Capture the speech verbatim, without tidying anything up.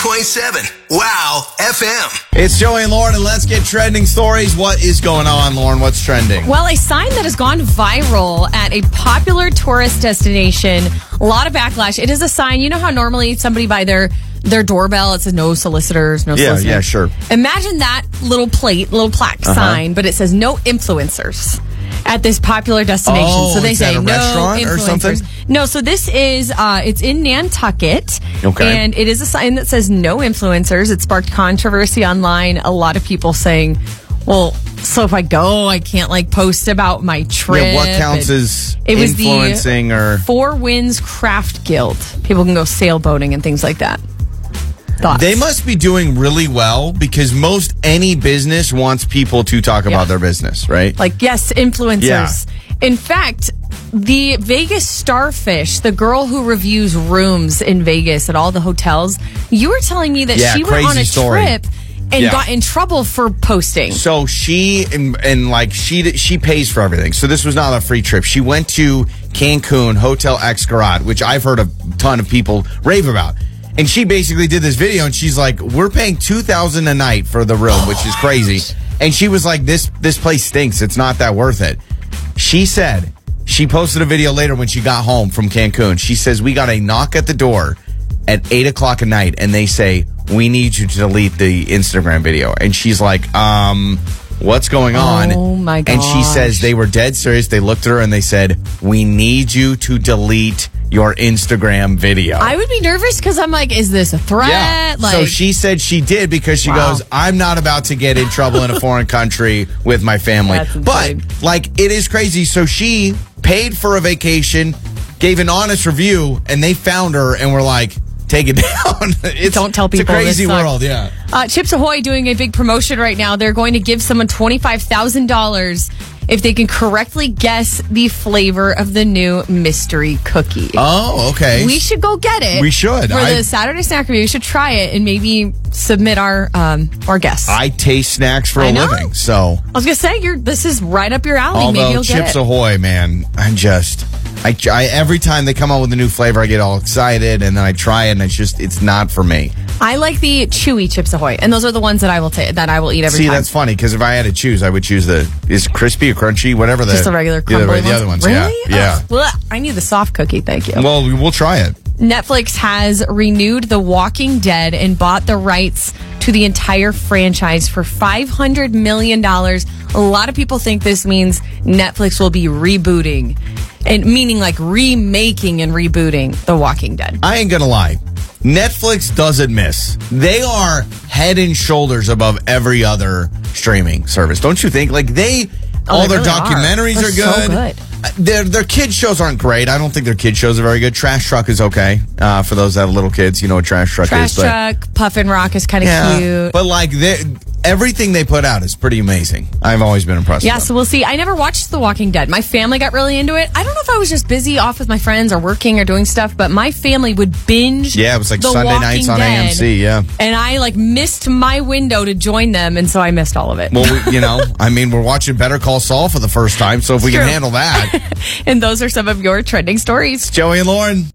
point seven. Wow F M. It's Joey and Lauren, and let's get trending stories. What is going on, Lauren? What's trending? Well, a sign that has gone viral at a popular tourist destination. A lot of backlash. It is a sign. You know how normally somebody by their their doorbell, it says no solicitors, no Yeah, solicitors. yeah, sure. Imagine that little plate, little plaque Uh-huh. sign, but it says no influencers at this popular destination. Oh, so they is say that a no restaurant or influencers. something? No, so this is uh, it's in Nantucket. Okay. And it is a sign that says no influencers. It sparked controversy online. A lot of people saying, well, so if I go, I can't like post about my trip. Yeah, what counts And as it was influencing the or Four Winds Craft Guild. People can go sailboating and things like that. Thoughts? They must be doing really well because most any business wants people to talk Yeah. about their business, right? Like, yes, influencers. Yeah. In fact, the Vegas Starfish, the girl who reviews rooms in Vegas at all the hotels, you were telling me that Yeah, she went on crazy a story. trip and Yeah. got in trouble for posting. So she and, and like she she pays for everything. So this was not a free trip. She went to Cancun, Hotel Xcaret, which I've heard a ton of people rave about. And she basically did this video, and she's like, "We're paying two thousand a night for the room, which is crazy." And she was like, "This this place stinks. It's not that worth it." She said she posted a video later when she got home from Cancun. She says, "We got a knock at the door at eight o'clock at night, and they say we need you to delete the Instagram video." And she's like, "Um, what's going on?" Oh, my And she gosh. says they were dead serious. They looked at her and they said, "We need you to delete your Instagram video." I would be nervous because I'm like, is this a threat? Yeah. Like, so she said she did because she Wow. goes, "I'm not about to get in trouble in a foreign country with my family." That's But insane. like, it is crazy. So she paid for a vacation, gave an honest review, and they found her and were like, "Take it down." It's, Don't tell it's people a this crazy sucks. world. Yeah. Uh, Chips Ahoy doing a big promotion right now. They're going to give someone twenty-five thousand dollars if they can correctly guess the flavor of the new mystery cookie. Oh, okay. We should go get it. We should. For I- the Saturday Snack Review, we should try it and maybe submit our um, our guess. I, I taste snacks for I a know. living, so was going to say, you're, this is right up your alley. maybe although you'll Chips get it. Ahoy, man, I just, I, I every time they come out with a new flavor, I get all excited, and then I try it, and it's just, it's not for me. I like the chewy Chips Ahoy, and those are the ones that I will take that I will eat every See, time. that's funny because if I had to choose, I would choose the is it crispy or crunchy, whatever the Just the regular the, crumbly other, the other ones. Really? Yeah, yeah. Ugh, bleh. I need the soft cookie. Thank you. Well, we- we'll try it. Netflix has renewed The Walking Dead and bought the rights to the entire franchise for five hundred million dollars. A lot of people think this means Netflix will be rebooting, and meaning like remaking and rebooting The Walking Dead. I ain't gonna lie. Netflix doesn't miss. They are head and shoulders above every other streaming service. Don't you think? Like they, Oh, all they their really are. documentaries They're are so good. good. Uh, Their their kid shows aren't great. I don't think their kid shows are very good. Trash Truck is okay uh, for those that have little kids. You know what Trash Truck Trash is. but- Truck, Puffin Rock is kind of Yeah, cute. but like they, everything they put out is pretty amazing. I've always been impressed. Yeah, with so them. we'll see. I never watched The Walking Dead. My family got really into it. I don't know if I was just busy off with my friends or working or doing stuff, but my family would binge. Yeah, it was like The Sunday Walking nights on Dead, A M C. Yeah. and I like missed my window to join them, and so I missed all of it. Well, we, you know, I mean, we're watching Better Call Saul for the first time, so if we It's can true. handle that. And those are some of your trending stories. Joey and Lauren.